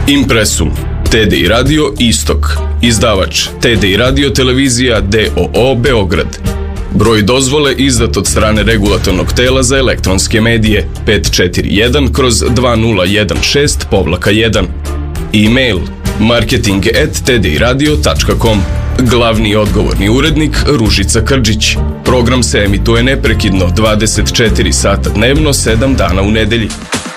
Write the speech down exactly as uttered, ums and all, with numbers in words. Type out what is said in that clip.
Impresum, T D I Radio Istok, izdavač T D I Radio Televizija D O O Beograd. Broj dozvole izdat od strane Regulatornog tela za elektronske medije pet četiri jedan kroz dva nula jedan šest jedan. E-mail marketing at t d i radio tačka com. Glavni i odgovorni urednik Ružica Krđić. Program se emituje neprekidno dvadeset četiri sata dnevno, sedam dana u nedelji.